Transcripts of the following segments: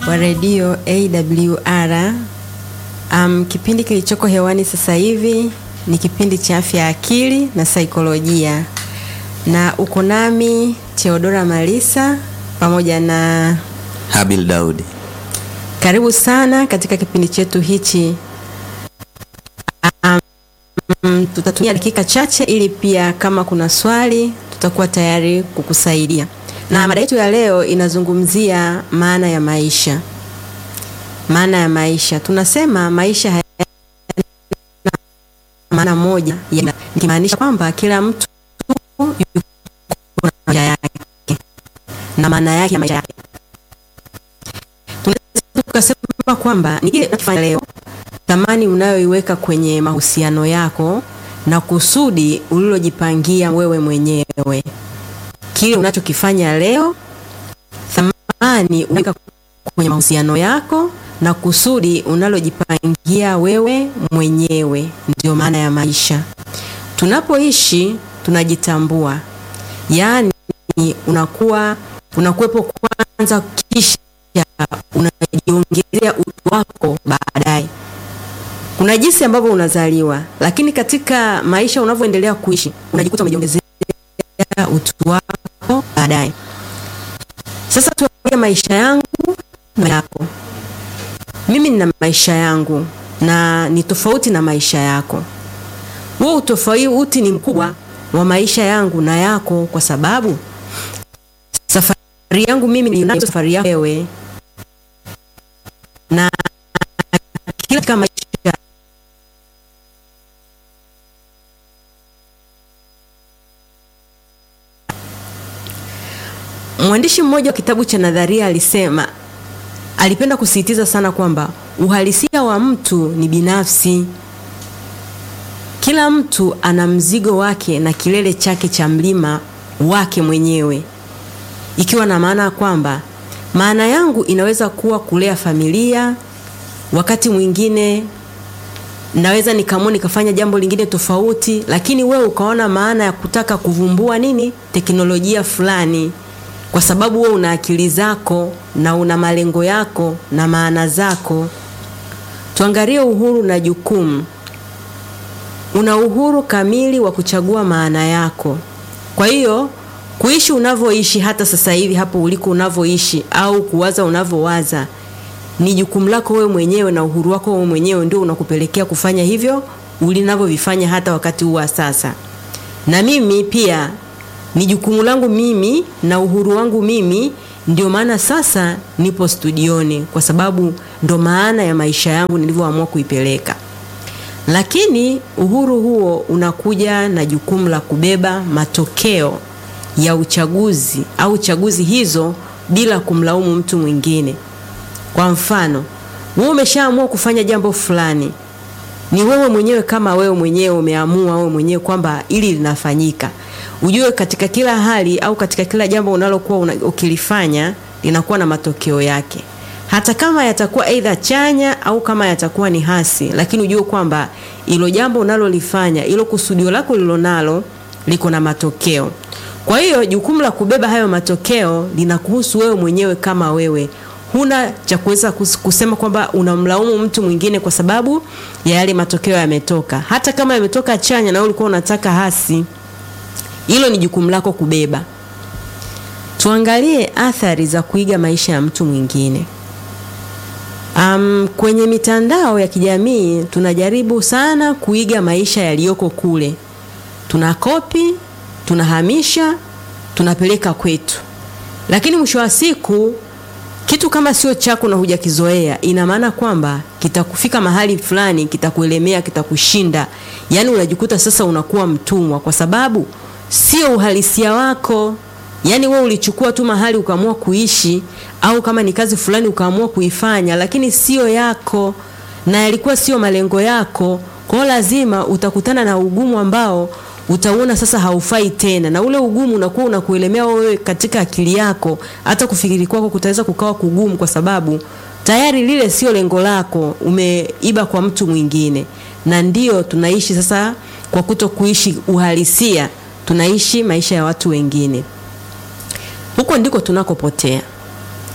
wa redio AWR. Kipindi kilichoko hewani sasa hivi ni kipindi cha afya ya akili na saikolojia, na uko nami Theodora Malisa pamoja na Habil Daudi. Karibu sana katika kipindi chetu hichi. Tutatumia dakika chache ili pia kama kuna swali tutakuwa tayari kukusaidia. Na mada yetu ya leo inazungumzia maana ya maisha. Maana ya maisha. Tunasema maisha hayana maana moja, nikimaanisha kwamba kila mtu yuko na maisha yake na maana yake ya maisha yake. Tunasema kwamba ni kile unachofanya leo, thamani unayoiweka kwenye mahusiano yako na kusudi ulilojipangia wewe mwenyewe. Kile unachokifanya leo, thamani unaweka kwenye mahusiano yako na kusudi unalojipangia wewe mwenyewe, ndio maana ya maisha. Tunapoishi tunajitambua. Yaani unakuwepo kwanza, kisha unajiongezea utu wako baadaye. Kuna jinsi ambavyo unazaliwa, lakini katika maisha unavyoendelea kuishi unajikuta umejiongezea utu wako baadaye. Sasa tuangalie maisha yangu na yako. Mimi nina maisha yangu na ni tofauti na maisha yako. Wewe utofauti ni mkubwa wa maisha yangu na yako, kwa sababu safari yangu mimi ni safari yako wewe, na kila kama maisha. Mwandishi mmoja wa kitabu cha nadharia alipenda kusisitiza sana kwamba uhalisia wa mtu ni binafsi. Kila mtu ana mzigo wake na kilele chake cha mlima wake mwenyewe, ikiwa na maana kwamba maana yangu inaweza kuwa kulea familia. Wakati mwingine naweza nikamua nikafanya jambo lingine tofauti, lakini wewe ukaona maana ya kutaka kuvumbua teknolojia fulani, kwa sababu wewe una akili zako na una malengo yako na maana zako. Tuangalie uhuru na jukumu. Una uhuru kamili wa kuchagua maana yako. Kwa hiyo kuishi unavyoishi hata sasa hivi hapo uliko unavyoishi, au kuwaza unavyowaza, ni jukumu lako wewe mwenyewe, na uhuru wako wewe mwenyewe ndio unakupelekea kufanya hivyo ulinavyovifanya hata wakati huu wa sasa. Na mimi pia ni jukumu langu mimi na uhuru wangu mimi, ndio maana sasa nipo studioni, kwa sababu ndo maana ya maisha yangu nilivyoamua kuipeleka. Lakini uhuru huo unakuja na jukumu la kubeba matokeo ya uchaguzi au chaguzi hizo bila kumlaumu mtu mwingine. Kwa mfano, wewe umeshaamua kufanya jambo fulani, ni wewe mwenyewe, kama wewe mwenyewe umeamua wewe mwenyewe kwamba ili linafanyika. Ujue katika kila hali au katika kila jambo unalokuwa ukilifanya linakuwa na matokeo yake, hata kama yatakuwa aidha chanya au kama yatakuwa ni hasi, lakini ujue kwamba hilo jambo unalolifanya, hilo kusudio lako lilonalo liko na matokeo. Kwa hiyo jukumu la kubeba hayo matokeo linakuhusu wewe mwenyewe. Kama wewe huna cha kuweza kusema kwamba unamlaumu mtu mwingine kwa sababu ya yale matokeo yametoka, hata kama yametoka chanya na ulikuwa unataka hasi, hilo ni jukumu lako kubeba. Tuangalie athari za kuiga maisha ya mtu mwingine. Kwenye mitandao ya kijamii tunajaribu sana kuiga maisha yaliyoko kule. Tunakopi, tunahamisha, tunapeleka kwetu. Lakini mwisho wa siku kitu kama sio chako na hujakizoea, ina maana kwamba kitakufika mahali fulani, kitakuelemea, kitakushinda. Yaani unajikuta sasa unakuwa mtumwa, kwa sababu sio uhalisia wako. Yaani wewe ulichukua tu mahali ukaamua kuishi, au kama ni kazi fulani ukaamua kuifanya, lakini sio yako na yalikuwa sio malengo yako. Kwa lazima utakutana na ugumu ambao utaona sasa haufai tena, na ule ugumu unakuwa unakuelemea wewe katika akili yako. Hata kufikiri kwako kutaweza kukawa kugumu, kwa sababu tayari lile sio lengo lako, umeiba kwa mtu mwingine. Na ndio tunaishi sasa kwa kutokuishi uhalisia, tunaishi maisha ya watu wengine. Huko ndiko tunakopotea.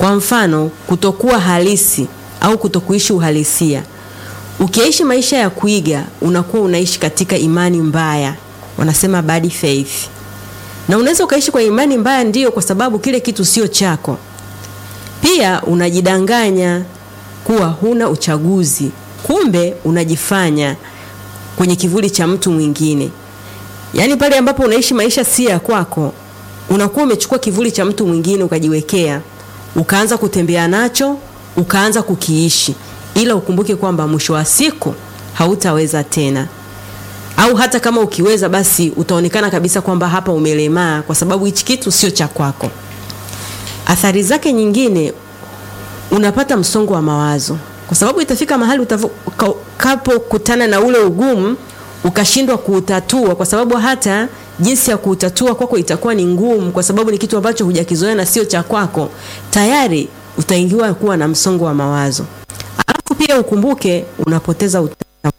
Kwa mfano, kutokuwa halisi au kutokuishi uhalisia. Ukiishi maisha ya kuiga, unakuwa unaishi katika imani mbaya. Wanasema bad faith. Na unaweza ukaishi kwa imani mbaya ndio kwa sababu kile kitu sio chako. Pia unajidanganya kuwa huna uchaguzi. Kumbe unajifanya kwenye kivuli cha mtu mwingine. Yaani pale ambapo unaishi maisha si ya kwako, unakuwa umechukua kivuli cha mtu mwingine ukajiwekea. Ukaanza kutembea nacho, ukaanza kukiishi. Ila ukumbuke kwamba mwisho wa siku hautaweza tena. Au hata kama ukiweza basi utaonekana kabisa kwamba hapa umelemaa kwa sababu hichi kitu sio cha kwako. Athari zake nyingine, unapata msongo wa mawazo. Kwa sababu itafika mahali utakapokutana na ule ugumu ukashindwa kuutatua, kwa sababu hata jinsi ya kuutatua kwako itakuwa ni ngumu kwa sababu ni kitu ambacho hujakizoea na sio cha kwako. Tayari utaingiwa kuwa na msongo wa mawazo. Alafu pia ukumbuke unapoteza utambulisho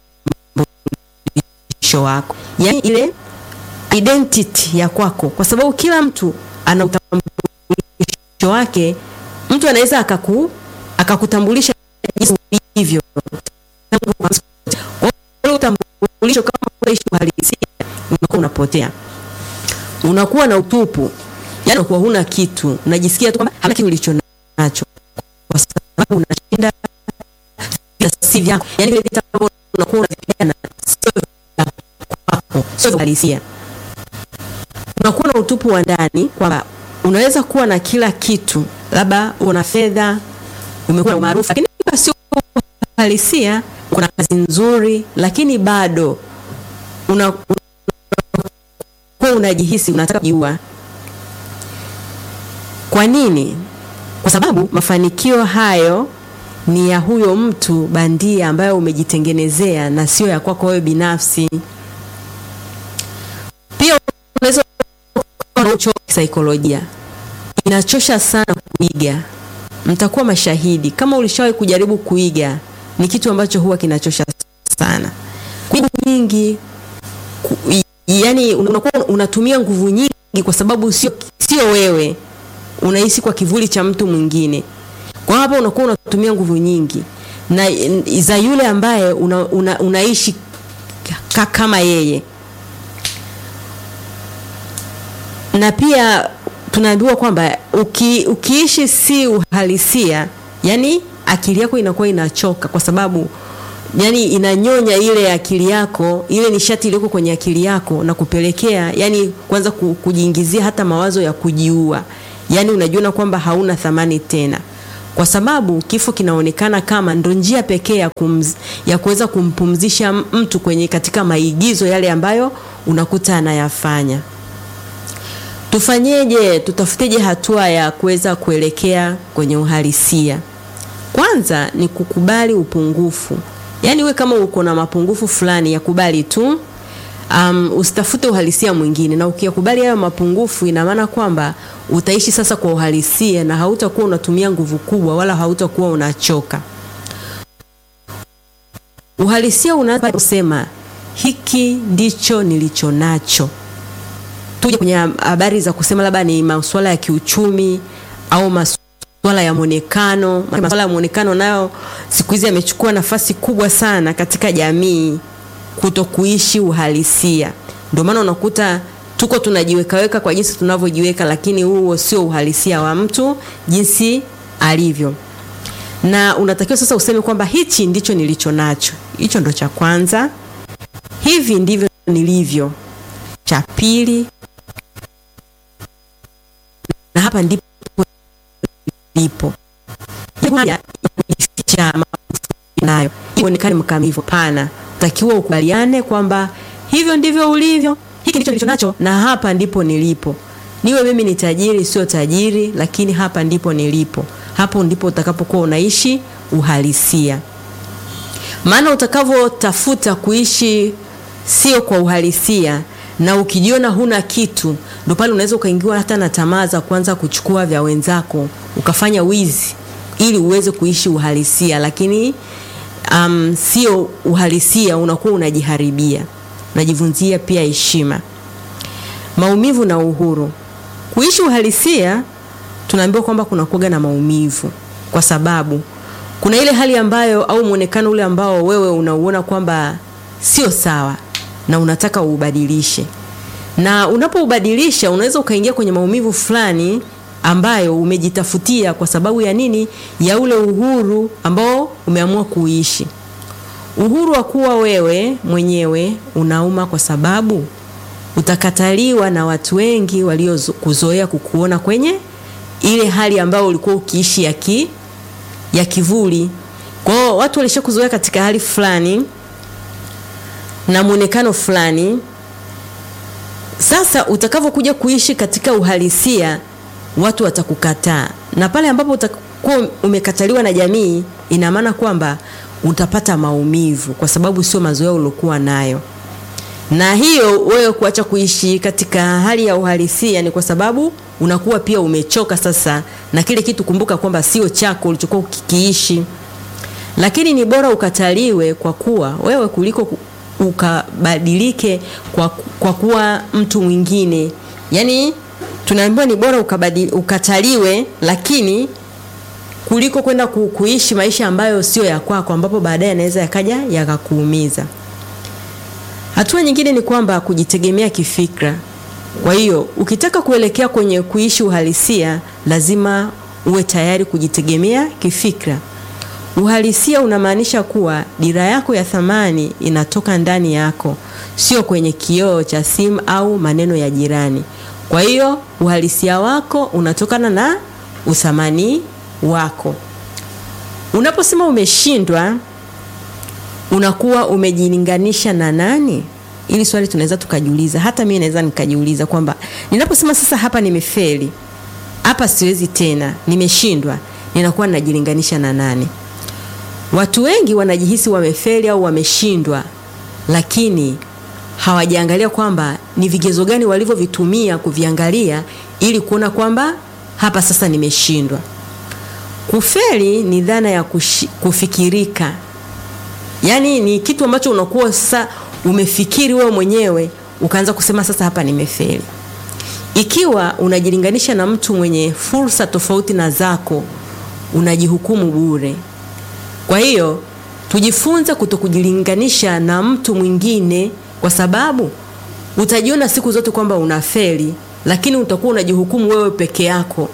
wako. Yaani ile identity ya kwako, kwa sababu kila mtu ana utambulisho wake. Mtu anaweza akakutambulisha jinsi ulivyo. Utambulisho kama unaishi uhalisia unakuwa unapotea. Unakuwa na utupu. Yaani unakuwa huna kitu. Unajisikia tu kama hamna kitu ulicho nacho. Kwa sababu unashinda si vyako. Yaani vile vitu unakuwa unavipigana sio kwako, sio uhalisia. Unakuwa na utupu wa ndani kwamba unaweza kuwa na kila kitu. Labda una fedha, umekuwa maarufu, lakini sio uhalisia. Kuna kazi nzuri lakini bado unajihisi unataka kujua. Kwa nini? Kwa sababu mafanikio hayo ni ya huyo mtu bandia ambaye umejitengenezea na sio ya kwako wewe binafsi. Pia unaweza kuchoka kisaikolojia. Inachosha sana kuiga. Mtakuwa mashahidi kama ulishawahi kujaribu kuiga. Ni kitu ambacho huwa kinachosha sana. Nguvu nyingi, yani unakuwa unatumia nguvu nyingi kwa sababu sio wewe. Unaishi kwa kivuli cha mtu mwingine. Kwa hapo unakuwa unatumia nguvu nyingi na za yule ambaye unaishi kama yeye. Na pia tunaambiwa kwamba ukiishi si uhalisia, yani akili yako inakuwa inachoka kwa sababu yani inanyonya ile akili yako, ile nishati iliyoko kwenye akili yako na kupelekea yani kwanza kujiingizia hata mawazo ya kujiua. Yani unajiona kwamba hauna thamani tena. Kwa sababu kifo kinaonekana kama ndo njia pekee ya kuweza kumpumzisha mtu katika maigizo yale ambayo unakuta anayafanya. Tufanyeje? Tutafuteje hatua ya kuweza kuelekea kwenye uhalisia? Kwanza ni kukubali upungufu. Yaani wewe kama uko na mapungufu fulani yakubali tu. Usitafute uhalisia mwingine, na ukikubali hayo mapungufu ina maana kwamba utaishi sasa kwa uhalisia na hautakuwa unatumia nguvu kubwa wala hautakuwa unachoka. Uhalisia unaanza kusema hiki ndicho nilicho nacho. Tuje kwenye habari za kusema labda ni masuala ya kiuchumi au masuala ya muonekano. Masuala ya muonekano nayo siku hizi yamechukua nafasi kubwa sana katika jamii, kutokuishi uhalisia. Ndio maana unakuta tuko tunajiweka kwa jinsi tunavyojiweka, lakini huo sio uhalisia wa mtu jinsi alivyo. Na unatakiwa sasa useme kwamba hichi ndicho nilicho nacho. Hicho ndo cha kwanza. Hivi ndivyo nilivyo. Cha pili, na hapa ndipo nipo. Haya cha nayo ionekane mkamilifu. Pana utakiwa ukubaliane kwamba hivyo ndivyo ulivyo, hiki ndicho nilicho nacho, na hapa ndipo nilipo. Niwe mimi ni tajiri sio tajiri, lakini hapa ndipo nilipo. Hapo ndipo utakapokuwa unaishi uhalisia. Maana utakavyotafuta kuishi sio kwa uhalisia na ukijiona huna kitu, ndio pale unaweza ukaingiwa hata na tamaa za kuanza kuchukua vya wenzako, ukafanya wizi ili uweze kuishi uhalisia, lakini sio uhalisia, unakuwa unajiharibia. Unajivunjia pia heshima. Maumivu na uhuru. Kuishi uhalisia tunaambiwa kwamba kuna kuoga na maumivu, kwa sababu kuna ile hali ambayo au muonekano ule ambao wewe unauona kwamba sio sawa na unataka ubadilishe. Na unapoubadilisha unaweza ukaingia kwenye maumivu fulani ambayo umejitafutia kwa sababu ya nini? Ya ule uhuru ambao umeamua kuishi. Uhuru wa kuwa wewe mwenyewe unauma kwa sababu utakataliwa na watu wengi waliokuzoea kukuona kwenye ile hali ambayo ulikuwa ukiishi ya kivuli. Kwa hiyo watu walishakuzoea katika hali fulani na muonekano fulani. Sasa utakavyokuja kuishi katika uhalisia, watu watakukataa. Na pale ambapo utakuwa umekataliwa na jamii, ina maana kwamba utapata maumivu kwa sababu sio mazoea uliokuwa nayo. Na hiyo wewe kuacha kuishi katika hali ya uhalisia ni kwa sababu unakuwa pia umechoka sasa na kile kitu. Kumbuka kwamba sio chako ulichokuwa ukikiishi. Lakini ni bora ukataliwe kwa kuwa wewe kuliko ukabadilike kwa kuwa mtu mwingine. Yaani tunaambiwa ni bora ukataliwe lakini kuliko kwenda kuishi maisha ambayo sio ya kwako, ambapo baadaye yanaweza yakaja yakakuumiza. Hatua nyingine ni kwamba kujitegemea kifikra. Kwa hiyo ukitaka kuelekea kwenye kuishi uhalisia, lazima uwe tayari kujitegemea kifikra. Uhalisia unamaanisha kuwa dira yako ya thamani inatoka ndani yako, sio kwenye kioo cha simu au maneno ya jirani. Kwa hiyo uhalisia wako unatokana na uthamani wako. Unaposema umeshindwa, unakuwa umejilinganisha na nani? Ili swali tunaweza tukajiuliza. Hata mimi naweza nikajiuliza kwamba ninaposema sasa hapa nimefeli, hapa siwezi tena, nimeshindwa, ninakuwa ninajilinganisha na nani? Watu wengi wanajihisi wamefeli au wameshindwa, lakini hawajaangalia kwamba ni vigezo gani walivyovitumia kuviangalia ili kuona kwamba hapa sasa nimeshindwa. Kufeli ni dhana ya kufikirika. Yaani ni kitu ambacho unakuwa sasa umefikiri wewe mwenyewe ukaanza kusema sasa hapa nimefeli. Ikiwa unajilinganisha na mtu mwenye fursa tofauti na zako, unajihukumu bure. Kwa hiyo tujifunze kutokujilinganisha na mtu mwingine, kwa sababu utajiona siku zote kwamba unafeli, lakini utakuwa unajihukumu wewe peke yako,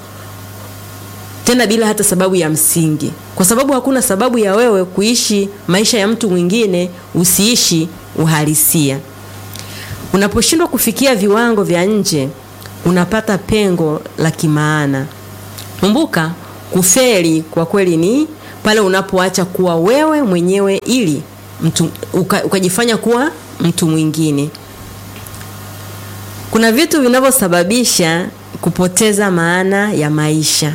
tena bila hata sababu ya msingi. Kwa sababu hakuna sababu ya wewe kuishi maisha ya mtu mwingine usiishi uhalisia. Unaposhindwa kufikia viwango vya nje, unapata pengo la kimaana. Kumbuka, kufeli kwa kweli ni pale unapoacha kuwa wewe mwenyewe ili ukajifanya kuwa mtu mwingine. Kuna vitu vinavyosababisha kupoteza maana ya maisha.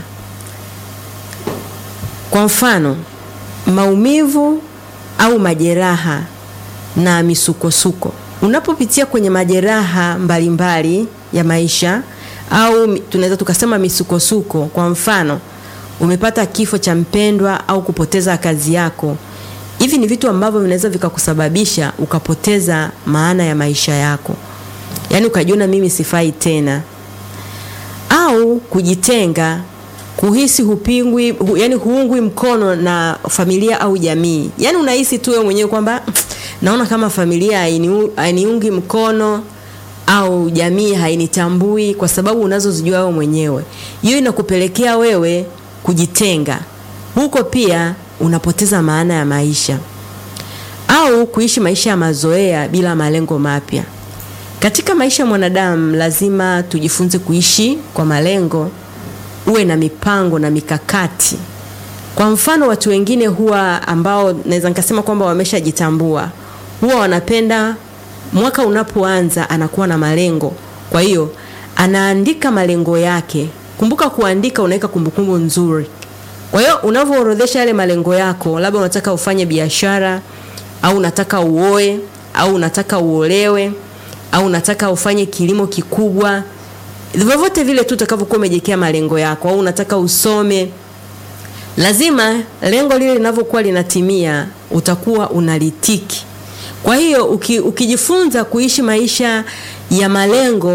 Kwa mfano, maumivu au majeraha na misukosuko. Unapopitia kwenye majeraha mbalimbali ya maisha, au tunaweza tukasema misukosuko, kwa mfano umepata kifo cha mpendwa au kupoteza kazi yako, hivi ni vitu ambavyo vinaweza vikakusababisha ukapoteza maana ya maisha yako. Yaani ukajiona mimi sifai tena. Au kujitenga, kuhisi hupingwi, yani huungwi mkono na familia au jamii. Yaani unahisi tu wewe mwenyewe kwamba naona kama familia hainiungi mkono au jamii hainitambui kwa sababu unazozijua wewe mwenyewe. Hiyo inakupelekea wewe kujitenga. Huko pia unapoteza maana ya maisha. Au kuishi maisha ya mazoea bila malengo mapya. Katika maisha ya mwanadamu lazima tujifunze kuishi kwa malengo, uwe na mipango na mikakati. Kwa mfano, watu wengine huwa ambao naweza nikasema kwamba wameshajitambua, huwa wanapenda mwaka unapoanza anakuwa na malengo. Kwa hiyo anaandika malengo yake. Kumbuka kuandika unaweka kumbukumbu nzuri. Kwa hiyo unavoorodhesha yale malengo yako, labda unataka ufanye biashara, au unataka uoe, au unataka uolewe, au unataka ufanye kilimo kikubwa, vyovyote vile tu utakavyokuwa umejiwekea malengo yako, au unataka usome, lazima lengo lile linavyokuwa linatimia utakuwa unalitiki. Kwa hiyo ukijifunza kuishi maisha ya malengo,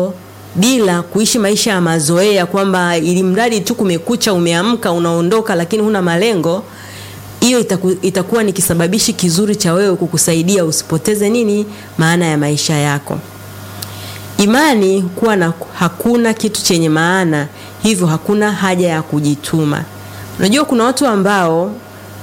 bila kuishi maisha ya mazoea kwamba ili mradi tu kumekucha umeamka unaondoka lakini huna malengo, hiyo itakuwa ni kisababishi kizuri cha wewe kukusaidia usipoteze maana ya maisha yako. Imani kuwa na hakuna kitu chenye maana, hivyo hakuna haja ya kujituma. Unajua kuna watu ambao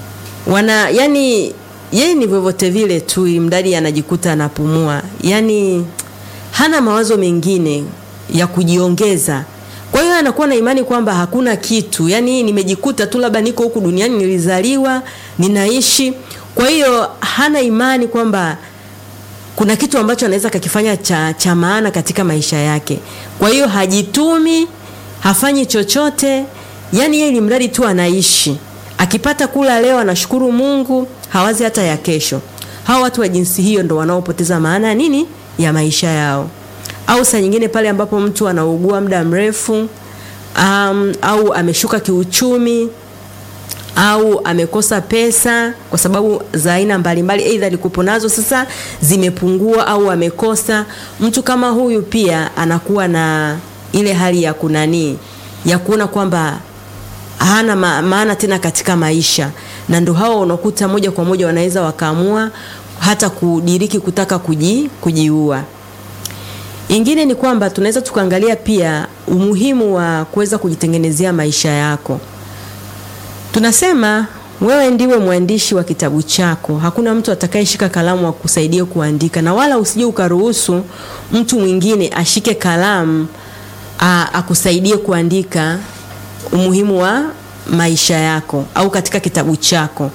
yeye ni vyovyote vile tu ili mradi anajikuta anapumua. Hana mawazo mengine ya kujiongeza. Kwa hiyo anakuwa na imani kwamba hakuna kitu. Nimejikuta tu labda niko huku duniani, nilizaliwa, ninaishi. Kwa hiyo hana imani kwamba kuna kitu ambacho anaweza kukifanya cha maana katika maisha yake. Kwa hiyo hajitumi, hafanyi chochote. Yeye ni mradi tu anaishi. Akipata kula leo anashukuru Mungu, hawazi hata ya kesho. Hao watu wa jinsi hiyo ndo wanaopoteza maana ya maisha yao. Au saa nyingine pale ambapo mtu anaugua muda mrefu, au ameshuka kiuchumi, au amekosa pesa kwa sababu za aina mbalimbali, aidha alikuwa nazo sasa zimepungua au amekosa. Mtu kama huyu pia anakuwa na ile hali ya kuona kwamba hana maana tena katika maisha, na ndio hao unakuta moja kwa moja wanaweza wakaamua hata kudiriki kutaka kujiua. Ingine ni kwamba tunaweza tukaangalia pia umuhimu wa kuweza kujitengenezea maisha yako. Tunasema wewe ndiwe mwandishi wa kitabu chako. Hakuna mtu atakayeshika kalamu akusaidia kuandika, na wala usije ukaruhusu mtu mwingine ashike kalamu akusaidie kuandika umuhimu wa maisha yako au katika kitabu chako.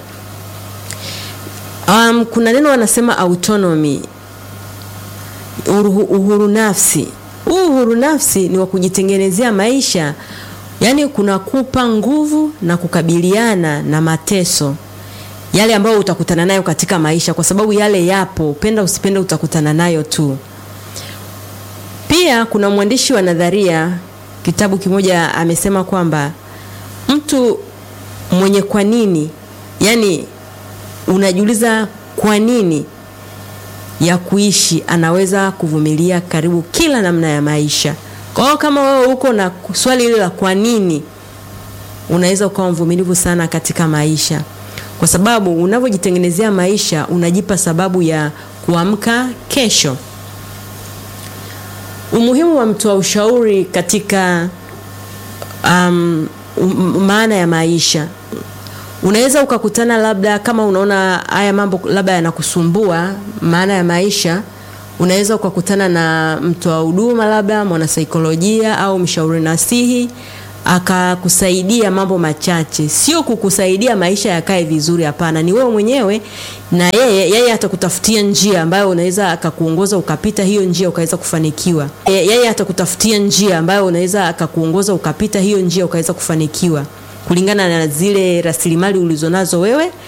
Kuna neno wanasema autonomy, uhuru nafsi. Uhuru nafsi ni wa kujitengenezea maisha. Kuna kupa nguvu na kukabiliana na mateso yale ambayo utakutana nayo katika maisha, kwa sababu yale yapo, upenda usipende utakutana nayo tu. Pia kuna mwandishi wa nadharia kitabu kimoja amesema kwamba mtu mwenye kwa nini, unajiuliza kwa nini ya kuishi, anaweza kuvumilia karibu kila namna ya maisha. Kwa hiyo kama wewe uko na swali hilo la kwa nini, unaweza ukawa mvumilivu sana katika maisha, kwa sababu unapojitengenezea maisha unajipa sababu ya kuamka kesho. Umuhimu wa mtoa ushauri katika maana ya maisha. Unaweza ukakutana labda kama unaona haya mambo labda yanakusumbua maana ya maisha, unaweza ukakutana na mtoa huduma, labda mwanasaikolojia au mshauri nasihi, akakusaidia mambo machache. Sio kukusaidia maisha yakae vizuri, hapana. Ni wewe mwenyewe na yeye atakutafutia njia ambayo unaweza akakuongoza ukapita hiyo njia ukaweza kufanikiwa. Yeye atakutafutia njia ambayo unaweza akakuongoza ukapita hiyo njia ukaweza kufanikiwa kulingana na zile rasilimali ulizonazo wewe